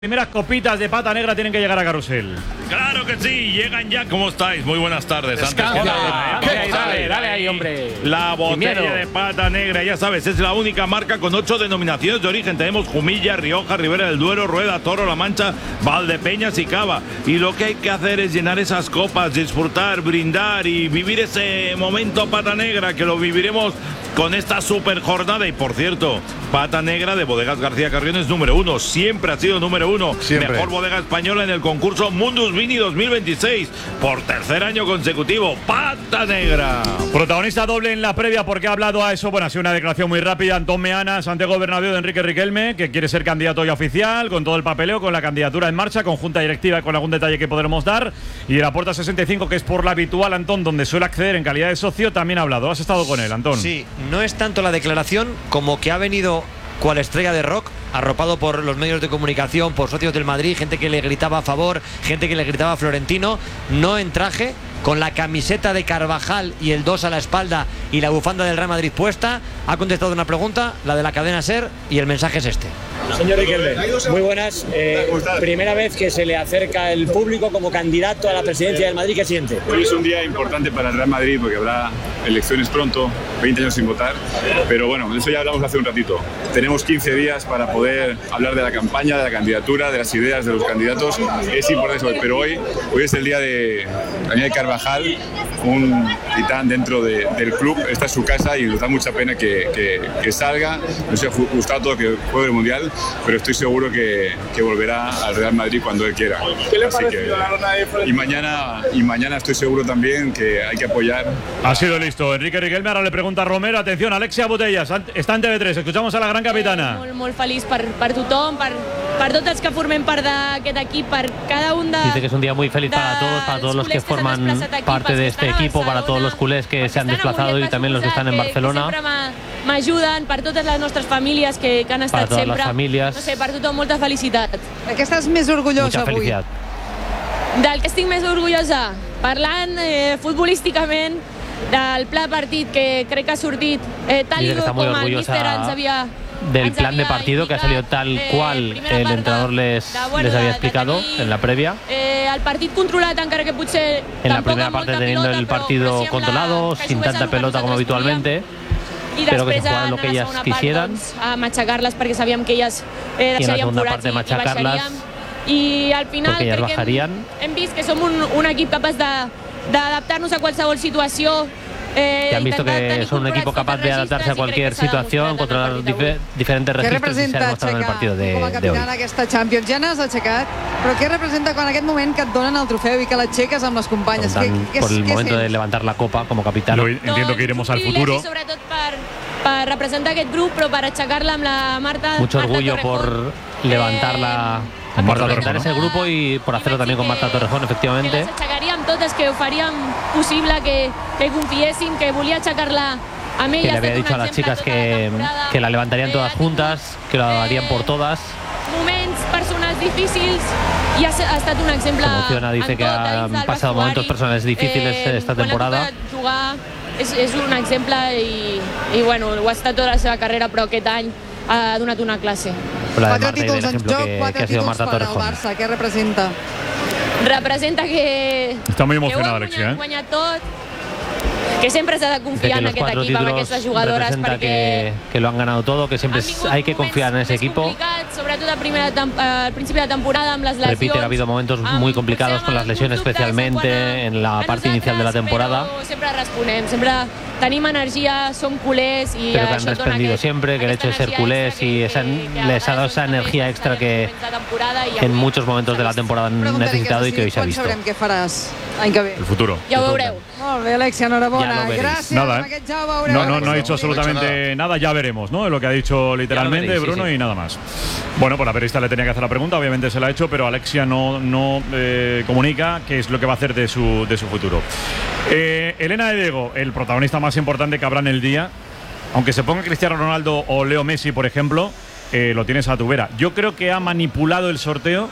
Primeras copitas de pata negra tienen que llegar a Carrusel. Claro que sí, llegan ya. ¿Cómo estáis? Muy buenas tardes. Dale ahí, hombre. La botella de pata negra, ya sabes, es la única marca con 8 denominaciones de origen. Tenemos Jumilla, Rioja, Ribera del Duero, Rueda, Toro, La Mancha, Valdepeñas y Cava. Y lo que hay que hacer es llenar esas copas, disfrutar, brindar y vivir ese momento pata negra, que lo viviremos con esta super jornada. Y por cierto, pata negra de Bodegas García Carrión es número 1. Siempre ha sido número 1. Siempre. Mejor bodega española en el concurso Mundus Vini 2026. Por tercer año consecutivo, pata negra. Protagonista doble en la previa porque ha hablado a eso. Bueno, ha sido una declaración muy rápida. Antón Meana, Santiago Bernabéu de Enrique Riquelme, que quiere ser candidato ya oficial, con todo el papeleo, con la candidatura en marcha, con junta directiva y con algún detalle que podremos dar. Y de la Puerta 65, que es por la habitual, Antón, donde suele acceder en calidad de socio, también ha hablado. ¿Has estado con él, Antón? Sí, no es tanto la declaración como que ha venido cual estrella de rock, arropado por los medios de comunicación, por socios del Madrid, gente que le gritaba a favor, gente que le gritaba a Florentino, no en traje, con la camiseta de Carvajal y el 2 a la espalda y la bufanda del Real Madrid puesta. Ha contestado una pregunta, la de la cadena SER, y el mensaje es este. Señor Riquelme, muy buenas. Primera vez que se le acerca el público como candidato a la presidencia del Madrid, ¿qué siente? Hoy es un día importante para el Real Madrid porque habrá elecciones pronto, 20 años sin votar, pero bueno, de eso ya hablamos hace un ratito. Tenemos 15 días para poder hablar de la campaña, de la candidatura, de las ideas de los candidatos. Es importante eso, pero hoy es el día de Daniel Carvajal, un titán dentro del club. Esta es su casa y nos da mucha pena que salga. Nos ha gustado todo que juegue el Mundial, pero estoy seguro que volverá al Real Madrid cuando él quiera. ¿Qué le parece la ronda de Frente? Y mañana estoy seguro también que hay que apoyar. Ha sido listo. Enrique Riquelme ahora le pregunta a Romero. Atención, Alexia Botellas, està en TV3. Escuchamos a la gran capitana. Molt feliç per tothom, per tots els que formem part d'aquest equip, per cada un de... Dice que es un día muy feliz para todos los que forman parte de este equipo, para todos los culés que se han desplazado y también los que están en Barcelona. M'ajuden, per totes les nostres famílies que han estat todas sempre. Las familias. No sé, per tothom, molta felicitat. De què estàs més orgullosa avui? Felicidad. Del que estic més orgullosa, parlant futbolísticament, del pla partit que crec que ha sortit tal com el míster ens havia... Del plan de partido que ha salido tal cual el entrenador les había explicado en la previa. El partit controlat, encara que potser... En la primera parte teniendo el partido controlado, sin tanta pelota como habitualmente. I pero que després se jugaran lo que ellas quisieran. A machacar-les perquè sabíem que elles deixarien forats i baixaríem. I al final crec que hem vist que som un equip capaç d'adaptar-nos a qualsevol situació. Que han visto que son un equipo capaz de adaptarse a cualquier situación, controlar diferentes registros y se ha demostrado en el partido de com a capitana d'aquesta Champions? Ja n'has aixecat, però què representa quan en aquest moment que et donen el trofeu i que l'aixeques amb les companyes? Por el momento de levantar la copa como capitán. Entiendo que iremos al futuro. Sobretot per representar aquest grup, però per aixecar-la amb la Marta. Mucho orgullo por levantarla, por levantar ese grupo y por hacerlo también con Marta Torrejón, efectivamente. Que les aixecaríem totes, que ho faríem possible, que confiéssim, que volia aixecar-la amb elles. Que le había dicho a las chicas que la levantarían todas juntas, que lo harían por todas. Moments personals difícils i ha estat un exemple. Emociona, dice que han pasado momentos personales difíciles esta temporada. Jugar és un exemple i bueno, ho ha estat tota la seva carrera, però aquest any ha donat una classe. 4 títols en joc, 4 títols per al Barça. Què representa? Representa que... Està muy emocionada, Alexia. Que ho guanyat tot, que sempre s'ha de confiar en aquest equip, amb aquestes jugadores, perquè... Que lo han ganado todo, que siempre hay que confiar en ese equipo. Sobretot al principi de temporada amb les lesions. Repite que ha habido momentos muy complicados con las lesiones, especialmente en la parte inicial de la temporada. Però sempre responem, sempre tenim energia, som culers i pero que han respondido siempre, que el hecho de ser culés y les ha dado esa energía extra que en muchos momentos de la temporada han necesitado y que hoy se ha visto. Quan sabrem què faràs l'any que ve? El futuro. Ja ho veureu. Molt bé, Alexia, enhorabona. Gracias. Nada, no ha dicho absolutamente nada, ya veremos, ¿no? Es lo que ha dicho literalmente veréis, Bruno, sí. Y nada más. Bueno, pues la periodista le tenía que hacer la pregunta, obviamente se la ha hecho, pero Alexia no comunica qué es lo que va a hacer de su futuro. Elena de Diego, el protagonista más importante que habrá en el día, aunque se ponga Cristiano Ronaldo o Leo Messi, por ejemplo, lo tienes a tu vera. Yo creo que ha manipulado el sorteo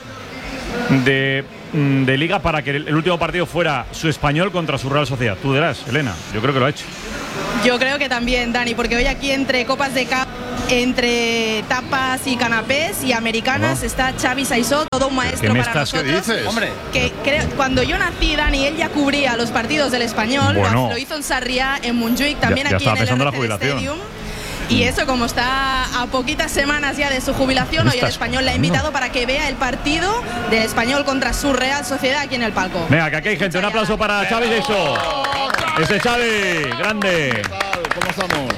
de Liga para que el último partido fuera su Español contra su Real Sociedad. Tú dirás, Elena, yo creo que lo ha hecho. Yo creo que también, Dani, porque hoy aquí entre Copas de Campo entre tapas y canapés y americanas está Xavi Saissó, todo un maestro para nosotros. ¿Qué dices? Hombre, cuando yo nací, Dani, él ya cubría los partidos del Español, lo hizo en Sarriá, en Montjuïc, también aquí en el RTL Stadium. Y eso, como está a poquitas semanas ya de su jubilación, hoy el Español le ha invitado para que vea el partido del Español contra su Real Sociedad aquí en el palco. Venga, que aquí hay gente. Un aplauso para Xavi Saissó. Ese Xavi, grande. ¿Cómo estamos?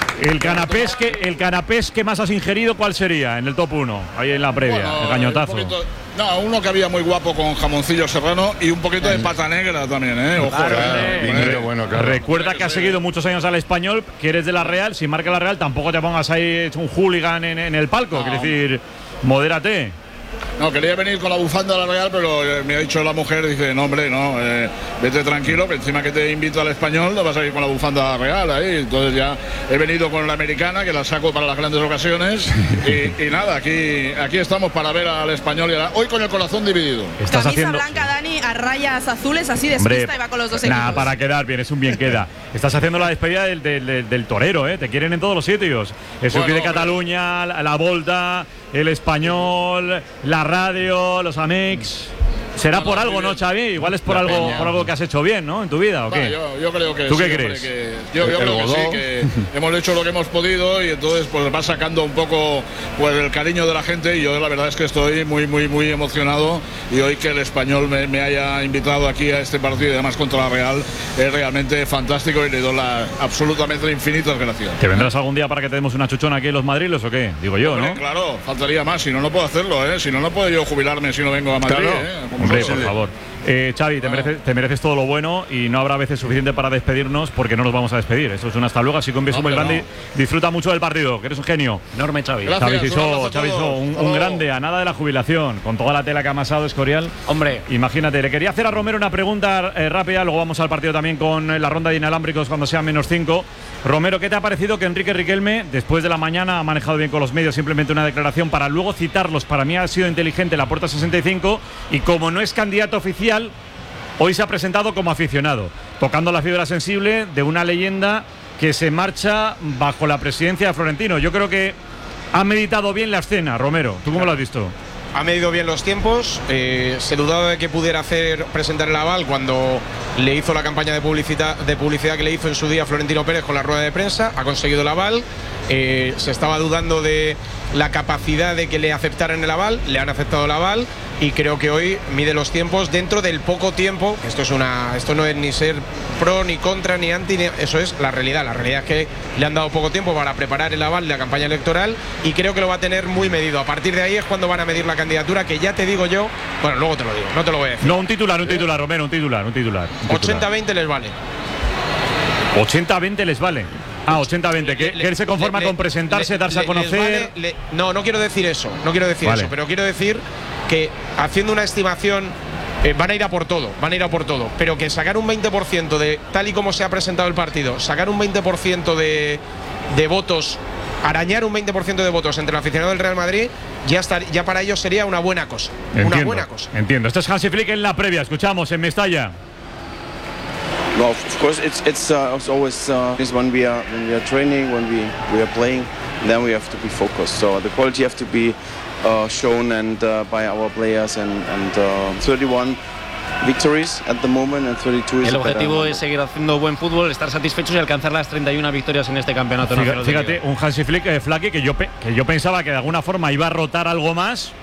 El canapés que más has ingerido, ¿cuál sería en el top 1? Ahí en la previa, el cañotazo. Uno que había muy guapo con jamoncillo serrano y un poquito de pata negra también, Ojo. Claro. Recuerda que has seguido muchos años al Español, que eres de la Real. Si marca la Real, tampoco te pongas ahí un hooligan en el palco. Quiere decir, modérate. No, quería venir con la bufanda de la Real, pero me ha dicho la mujer, dice, no, hombre, no, vete tranquilo, que encima que te invito al Español, no vas a ir con la bufanda real ahí. Entonces ya he venido con la americana, que la saco para las grandes ocasiones. y nada, aquí estamos para ver al Español hoy con el corazón dividido. Camisa blanca, Dani, a rayas azules, así despista y va con los dos equipos. Nada, para quedar bien, es un bien queda. Estás haciendo la despedida del torero, te quieren en todos los sitios. El Circuit de Cataluña, la Volta, el Español, la radio, los Amex. Será por algo, ¿no, Xavi? Igual es por algo que has hecho bien, ¿no? En tu vida, ¿o qué? Yo creo que ¿Tú sí. qué crees? Yo creo que sí, que hemos hecho lo que hemos podido y entonces pues va sacando un poco pues el cariño de la gente y yo la verdad es que estoy muy, muy, muy emocionado y hoy que el Español me haya invitado aquí a este partido y además contra la Real es realmente fantástico y le doy absolutamente infinitas gracias. ¿Te vendrás algún día para que te demos una chuchona aquí en los madriles o qué? Digo yo, ¿no? Claro, faltaría más, si no puedo hacerlo, Si no puedo yo jubilarme si no vengo a Madrid, Claro. Hombre, por favor. Xavi, te mereces todo lo bueno y no habrá veces suficiente para despedirnos porque no nos vamos a despedir. Eso es un hasta luego, así que un beso muy grande. Disfruta mucho del partido, que eres un genio. Enorme, Xavi. Xavi Saissó, un grande, a nada de la jubilación, con toda la tela que ha amasado Escorial. Hombre, imagínate, le quería hacer a Romero una pregunta rápida, luego vamos al partido también con la ronda de inalámbricos cuando sean -5. Romero, ¿qué te ha parecido que Enrique Riquelme, después de la mañana, ha manejado bien con los medios simplemente una declaración para luego citarlos? Para mí ha sido inteligente la puerta 65 y como no es candidato oficial, hoy se ha presentado como aficionado, tocando la fibra sensible de una leyenda que se marcha bajo la presidencia de Florentino. Yo creo que ha meditado bien la escena, Romero. ¿Tú cómo lo has visto? Ha medido bien los tiempos, se dudaba de que pudiera presentar el aval cuando le hizo la campaña de publicidad que le hizo en su día Florentino Pérez con la rueda de prensa, ha conseguido el aval, se estaba dudando de la capacidad de que le aceptaran el aval, le han aceptado el aval y creo que hoy mide los tiempos dentro del poco tiempo. Esto no es ni ser pro, ni contra, ni anti, eso es la realidad. La realidad es que le han dado poco tiempo para preparar el aval de la campaña electoral y creo que lo va a tener muy medido. A partir de ahí es cuando van a medir la candidatura, que ya te digo yo, bueno, luego te lo digo, no te lo voy a decir. No, un titular, Romero, un titular. 80-20 les vale. 80-20 les vale. 80-20, que él se conforma con presentarse, darse a conocer. No quiero decir eso, pero quiero decir que haciendo una estimación van a ir a por todo, pero que sacar un 20% de, tal y como se ha presentado el partido, sacar un 20% de votos, arañar un 20% de votos entre el aficionado del Real Madrid, ya para ellos sería una buena cosa. Entiendo. Esto es Hansi Flick en la previa, escuchamos en Mestalla. Well, of course, it's always when we are training, when we are playing, then we have to be focused. So the quality have to be shown and by our players and 31 victories at the moment and 32 is el objetivo es seguir haciendo buen fútbol, estar satisfechos y alcanzar las 31 victorias en este campeonato. Fíjate, un Hansi Flick, Flaky, que yo pensaba que de alguna forma iba a rotar algo más.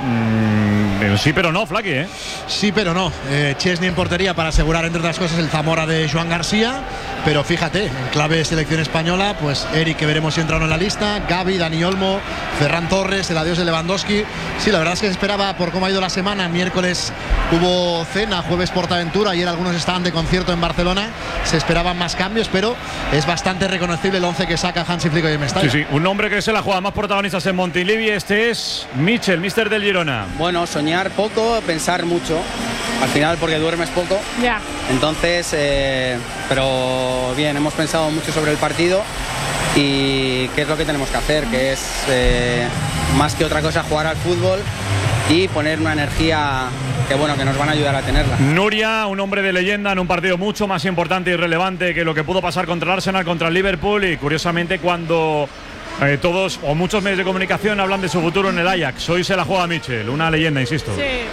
Sí, pero no, Flaky, ¿eh? Sí, pero no. Chesney en portería para asegurar, entre otras cosas, el Zamora de Joan García. Pero fíjate, en clave selección española, pues Eric, que veremos si entra o no en la lista, Gavi, Dani Olmo, Ferran Torres, el adiós de Lewandowski. Sí, la verdad es que se esperaba, por cómo ha ido la semana, miércoles hubo cena, jueves Portaventura, ayer algunos estaban de concierto en Barcelona, se esperaban más cambios, pero es bastante reconocible el 11 que saca Hansi Flick hoy en Mestalla. Sí, un hombre que se la juega, más protagonistas en Montilivi, este es Michel, míster del Girona. Bueno, soñar poco, pensar mucho, al final porque duermes poco. Ya. Entonces, pero bien, hemos pensado mucho sobre el partido y qué es lo que tenemos que hacer, que es más que otra cosa jugar al fútbol y poner una energía que bueno, que nos van a ayudar a tenerla. Nuria, un hombre de leyenda en un partido mucho más importante y relevante que lo que pudo pasar contra el Arsenal, contra el Liverpool, y curiosamente cuando todos o muchos medios de comunicación hablan de su futuro en el Ajax. Hoy se la juega Michel, una leyenda, insisto. Sí.